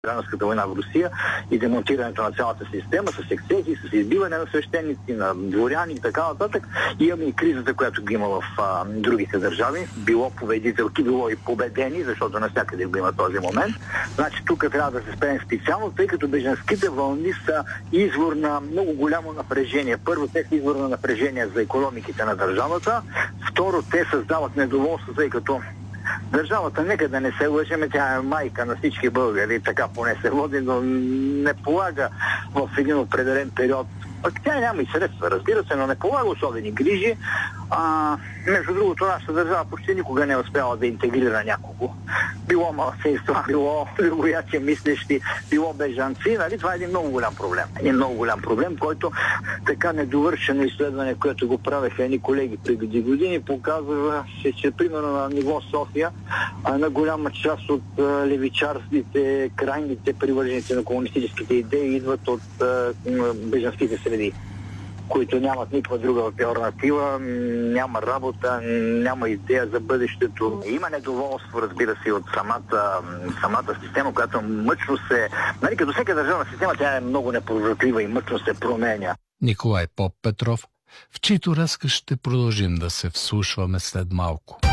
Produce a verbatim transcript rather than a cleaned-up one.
гражданската война в Русия и демонтирането на цялата система с ексцесии, с избиване на свещеници, на дворяни и така нататък. Имаме и кризата, която ги има в а, другите държави. Било победителки, било и победени, защото навсякъде го има този момент. Значи тук трябва да се спрем специално, тъй като бежанските вълни са извор на много голямо напрежение. Първо, те са извор на напрежение за икономиките на държавата. Второ, те създават недоволство, тъй като държавата, нека да не се лъжеме, тя е майка на всички българи, така поне се води, но не полага в един определен период. Пък тя няма и средства, разбира се, но не полага особени грижи. А, между другото, нашата държава почти никога не е успяла да интегрира някого. Било малцинство, било другояче мислещи, било бежанци. Нали? Това е един много голям проблем. Един много голям проблем, който така недовършено изследване, което го правеха едни колеги преди години, показва, че, че примерно на ниво София, а на голяма част от а, левичарските, крайните привърженици на комунистическите идеи идват от а, бежанските среди, които нямат никаква друга алтернатива, няма работа, няма идея за бъдещето. Има недоволство, разбира се, от самата, самата система, която мъчно се... Нали, като всяка държавна система, тя е много непрозратлива и мъчно се променя. Николай Поппетров, в чийто разказ ще продължим да се вслушваме след малко.